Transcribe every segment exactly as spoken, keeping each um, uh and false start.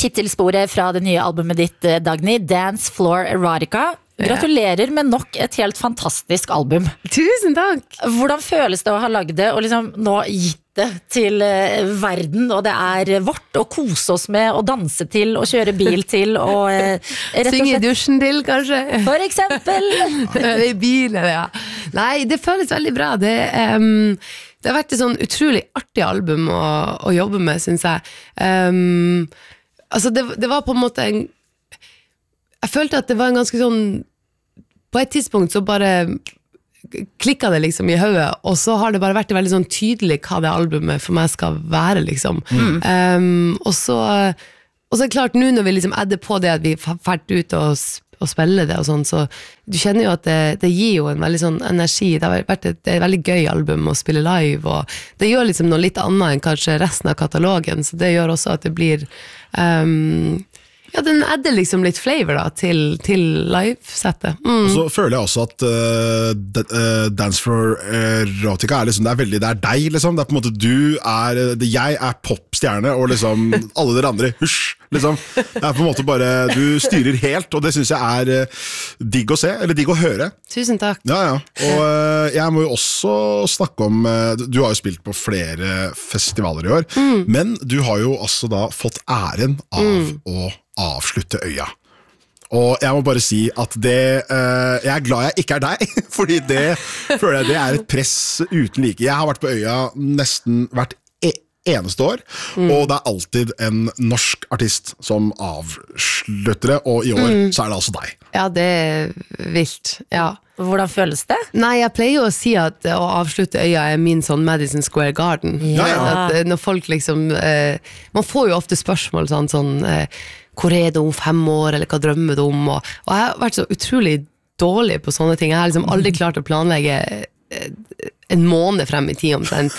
titelsporet fra det nye albumet ditt, Dagny, Dance Floor Erotica. Gratulerer med nok et helt fantastisk album. Tusen takk. Hvordan føles det å ha laget det, og liksom nå gitt det til uh, verden, og det er vårt å kose oss med, og danse til, og kjøre bil til, og uh, rett og slett... Synge i dusjen til, kanskje? For eksempel. I bilen, ja. Nei, det føles veldig bra. Det, um, det har vært et sånn utrolig artig album å, å jobbe med, synes jeg. Um, altså, det, det var på en måte en Jeg følte at det var en ganske sånn på et tidspunkt så bare klikket det liksom i hodet, og så har det bare vært veldig sånn tydelig hva det albumet for meg skal være liksom. Mm. Um, og så og så er det klart nå når vi liksom edder på det at vi har vært ut og, og spiller det og sånn, så du kjenner jo at det, det gir jo en veldig sånn energi. Det har vært et, et veldig gøy album å spille live, og det gjør liksom noe litt annet enn kanskje resten av katalogen, så det gjør også at det blir um, ja, den edder liksom litt flavor da, til, til live-settet. Mm. Og så føler jeg også at uh, d- uh, Dance for Erotica er liksom, det er veldig, det er deg liksom, det er på en måte du er, det, jeg er popstjerne, og liksom alle dere andre, husj, liksom. Det er på en måte bare, du styrer helt, og det synes jeg er uh, digg å se, eller digg å høre. Tusen takk. Ja, ja. Og uh, jeg må jo også snakke om, uh, du har jo spilt på flere festivaler i år, mm. men du har jo også da fått æren av mm. å avslutte Øya. Og jeg må bare si at det uh, jeg er glad jeg ikke er deg, fordi det føler jeg det er et press uten like. Jeg har vært på Øya nesten hvert e- eneste år, mm. og det er alltid en norsk artist som avslutter det, og i år mm. så er det altså deg. Ja, det er vilt, ja. Hvordan føles det? Nei, jeg pleier jo å si at å avslutte Øya er min sånn Madison Square Garden. Ja, ja. At, når folk liksom, eh, man får jo ofte spørsmål sånn, sånn eh, hvor er det om fem år, eller hva drømmer du om? Og, og jeg har vært så utrolig dårlig på sånne ting. Jeg har liksom aldri klart å planlegge en måned frem i tid omtrent.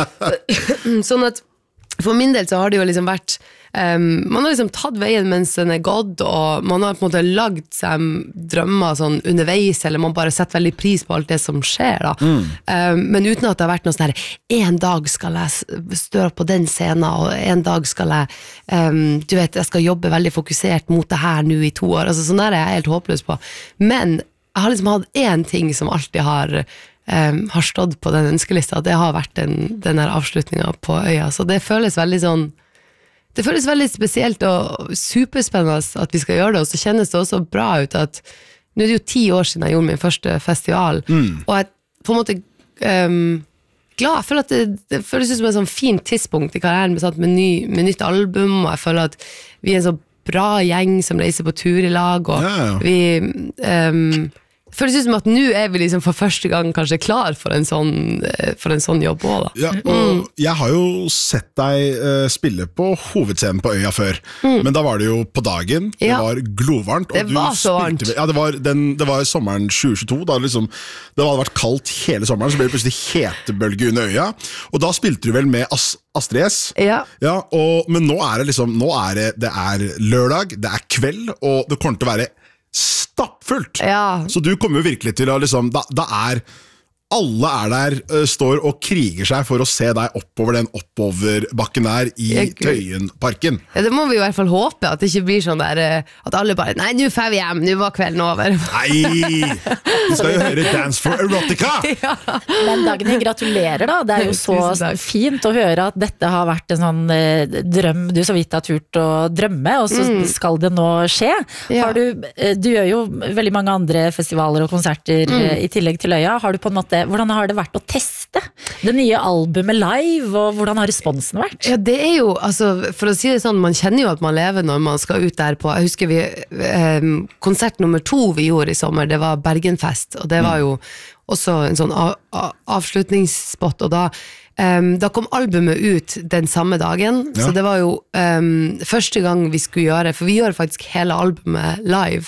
Sånn at for min del så har det jo liksom vært um, man har liksom tatt veien mens den er gått, og man har på en måte lagd seg drømmer sånn underveis, eller man bare setter veldig pris på alt det som skjer da. Mm. Um, men uten at det har vært noe sånn her, en dag skal jeg stå på den scenen, og en dag skal jeg um, du vet, jeg skal jobbe veldig fokusert mot det her nå i to år, altså sånn der er jeg helt håpløs på, men jeg har liksom hatt en ting som alltid har Um, har stått på den ønskelista, det har vært den, den her avslutningen på Øya, så det føles veldig sånn det føles veldig spesielt og superspennende at vi skal gjøre det, og så kjennes det også bra ut at nå er det jo ti år siden jeg gjorde min første festival, mm. og jeg på en måte um, glad, jeg føler at det, det føles ut som et sånn fint tidspunkt i karrieren med, med, ny, med nytt album, og jeg føler at vi er en så bra gjeng som reiser på tur i lag, og yeah. vi um, det føles ut som at nå er vi liksom for første gang kanskje klar for en sånn, for en sånn jobb også, da. Ja, og mm. jeg har jo sett deg uh, spille på hovedscenen på Øya før, mm. men da var det jo på dagen, det ja. var glovarmt. Og det var så varmt. Ja, det var, den, det var sommeren tjue tjueto, da liksom, det hadde vært kaldt hele sommeren, så ble det plutselig hetebølge under Øya, og da spilte du vel med As- Astrid S. Ja. Ja, og, men nå er det liksom, nå er det, det er lørdag, det er kveld, og det kommer til å være stappfullt. Ja. Så du kommer jo virkelig til å liksom, da, da er alle er der, uh, står og kriger seg for å se deg oppover den oppoverbakken der i Tøyenparken. Ja, det må vi i hvert fall håpe, at det ikke blir sånn der, at alle bare, nei, nå får vi hjem, nå var kvelden over. Nei, vi skal jo høre Dance for Erotica! Ja. Men Dagny, gratulerer da, det er jo så fint å høre at dette har vært en sånn eh, drøm du så vidt har turt å drømme, og så mm. skal det nå skje. Ja. Har du, du gjør jo veldig mange andre festivaler og konserter mm. i tillegg til Øya, har du på en måte hvordan har det vært å teste det nye albumet live, og hvordan har responsen vært? Ja, det er jo, altså, for å si det sånn, man kjenner jo at man lever når man skal ut der på, jeg husker vi, eh, konsert nummer to vi gjorde i sommer, det var Bergenfest, og det var jo også en sånn av, av, avslutningsspot, og da, um, da kom albumet ut den samme dagen, ja. Så det var jo um, første gang vi skulle gjøre, for vi gjør faktisk hele albumet live,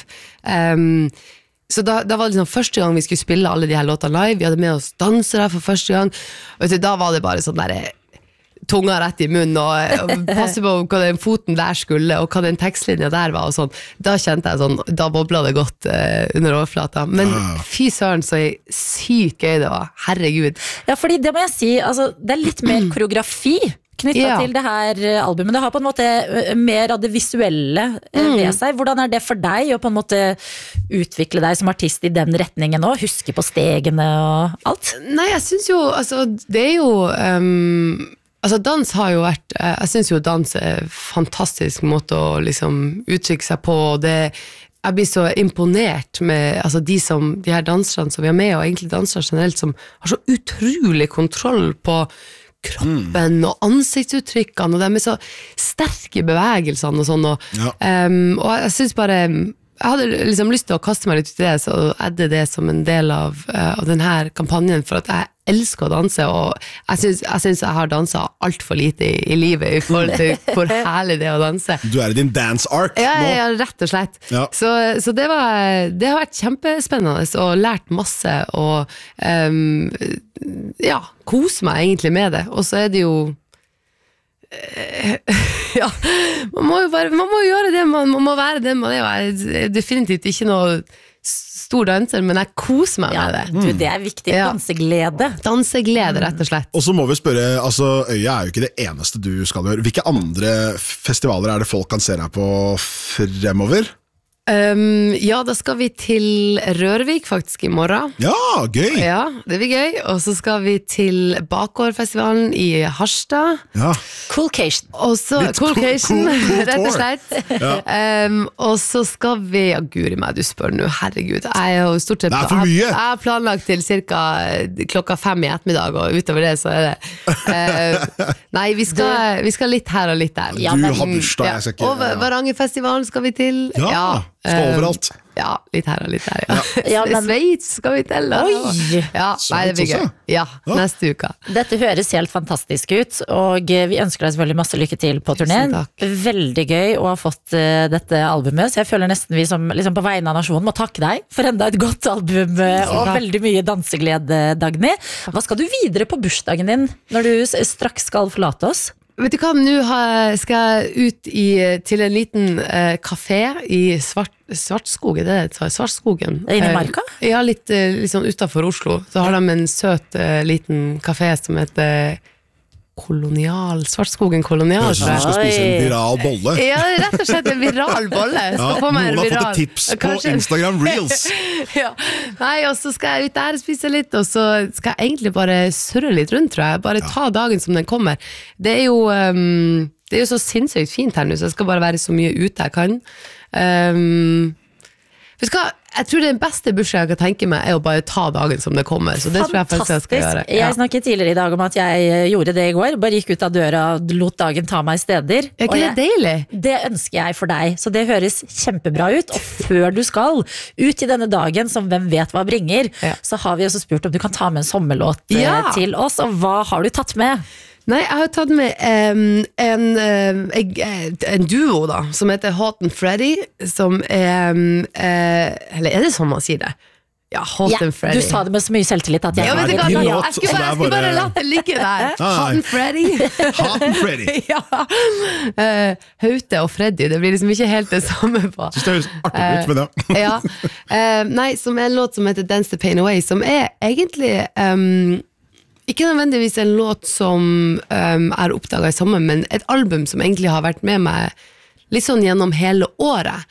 um, så da, da var det liksom første gang vi skulle spille alle de her låtene live, vi hadde med oss dansere for første gang, og vet du, da var det bare sånn der tunga rett i munnen, og, og passe på hva den foten der skulle, og hva den tekstlinja der var, og sånn. Da kjente jeg sånn, da boblet det godt eh, under overflata. Men fy søren, så sykt gøy det var, herregud. Ja, fordi det må jeg si, altså, det er litt mer koreografi knyttet Ja. til det her albumet. Det har på en måte mer av det visuelle mm. ved seg. Hvordan er det for deg å på en måte utvikle deg som artist i den retningen nå? Huske på stegene og alt? Nei, jeg synes jo, altså, det er jo um, altså dans har jo vært, jeg synes jo dans er en fantastisk måte å liksom uttrykke seg på, og det jeg blir så imponert med altså de, som, de her danserne som vi har med, og egentlig dansere generelt, som har så utrolig kontroll på kroppen mm. og ansiktsuttrykkene, og de er så sterke bevegelsene og sånn, og, ja. um, og jeg synes bare, jeg hadde liksom lyst til å kaste meg litt ut i det, så adde det som en del av, uh, av denne kampanjen, for at jeg elsker å danse, og jeg synes jeg, synes jeg har danset alt for lite i, i livet i forhold til hvor herlig det er å danse. Du er i din dance arc ja, nå. Ja, rett og slett. Ja. Så, så det, var, det har vært kjempespennende, og lært masse, og um, ja, kose meg egentlig med det. Og så er det jo ja, man må jo bare, man må gjøre det, man, man må være det man er. Jeg er definitivt ikke noe stor danser, men jeg koser meg ja, med det. Du, det er viktig, danseglede. Danseglede, rett og slett. Og så må vi spørre, altså Øya er jo ikke det eneste du skal gjøre. Hvilke andre festivaler er det folk kan se deg på fremover? Um, ja, da skal vi til Rørvik faktisk i morgen. Ja, gøy! Ja, det blir gøy. Og så skal vi til Bakgårdfestivalen i Harstad. Ja. Coolcation. Og så, Coolcation, cool, cool rett og slett. Ja. Um, og så skal vi, ja guri meg, du spør nå, herregud. Jeg er jo stort sett, det er for mye! Jeg, jeg har planlagt til cirka klokka fem i ettermiddag, og utover det så er det uh, nei, vi skal, vi skal litt her og litt der. Ja, du har bursdag, ja. Jeg skal ikke Og Varangerfestivalen skal vi til. Ja, ja. Skal overalt. Ja, litt her og litt der, ja. ja men... Sveits skal vi til. Oi! Ja, nei, det blir gøy. Ja, ja, neste uke. Dette høres helt fantastisk ut, og vi ønsker deg selvfølgelig masse lykke til på turneen. Veldig gøy å ha fått uh, dette albumet, så jeg føler nesten vi som liksom, på vegne av nasjonen må takke deg for enda et godt album uh, og veldig mye danseglede, Dagny. Hva skal du videre på bursdagen din når du straks skal forlate oss? Vet du hva, nå skal jeg ut i, til en liten eh, kafé i Svart, Svartskog, er det det heter? Svartskogen. Inne i marka? Eh, ja, litt, litt sånn utenfor Oslo. Så har de en søt eh, liten kafé som heter Kolonial, Svartskogen Kolonial. Jeg synes du skal spise en viral bolle. Ja, rett og slett en viral bolle. Ja, noen har fått et tips på Kanskje. Instagram Reels. ja. Nei, og så skal jeg ut der og spise litt, og så skal jeg egentlig bare surre litt rundt, tror jeg. Bare ja. Ta dagen som den kommer. Det er jo, um, det er jo så sinnssykt fint her nå, så jeg skal bare være så mye ute jeg kan. Um, vet du hva? Jeg tror den beste bursdagen jeg kan tenke meg er å bare ta dagen som det kommer, så det tror jeg faktisk jeg skal gjøre. Ja. Jeg snakket tidligere i dag om at jeg gjorde det i går, bare gikk ut av døra og lot dagen ta meg steder. Er ikke det deilig? Det ønsker jeg for deg, så det høres kjempebra ut, og før du skal ut i denne dagen som hvem vet hva bringer, ja. Så har vi også spurt om du kan ta med en sommerlåt ja. Til oss, og hva har du tatt med? Nei, jeg har tatt med um, en, um, en duo da, som heter Hot and Freddy, som er, um, uh, eller er det sånn man sier det? Ja, Hot ja, and Freddy. Du sa det med så mye selvtillit at jeg... Ja, vet du hva, jeg, jeg, jeg skulle bare, jeg skulle bare la det ligge der. Hot and Freddy. Hot and Freddy. ja. Uh, Haute og Freddy, det blir liksom ikke helt det samme på. Synes det høres artig ut med det. ja. uh, nei, som er en låt som heter Dance the Pain Away, som er egentlig... Um, ikke nødvendigvis en låt som um, er oppdaget sammen, men et album som egentlig har vært med meg litt sånn gjennom hele året.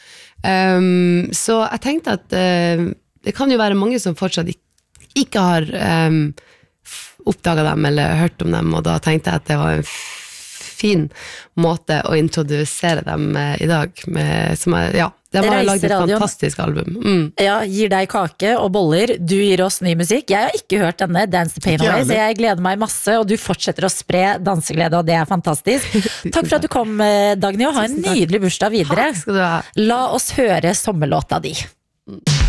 Um, så jeg tenkte at uh, det kan jo være mange som fortsatt ikke, ikke har um, oppdaget dem eller hørt om dem, og da tenkte jeg at det var en fin måte å introdusere dem uh, i dag. Med, som er, ja, de har laget et fantastisk album. Mm. Ja, gir deg kake og boller, du gir oss ny musikk. Jeg har ikke hørt denne, Dance the Pain Away, så jeg gleder meg masse, og du fortsetter å spre danseglede, og det er fantastisk. Takk for at du kom, Dagny, og ha en nydelig bursdag videre. Takk skal du ha. La oss høre sommerlåta di.